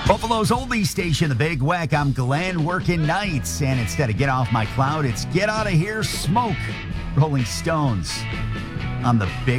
Buffalo's oldie station, The Big Weck. I'm Glenn working nights. And instead of get off my cloud, it's get out of here, smoke. Rolling Stones on The Big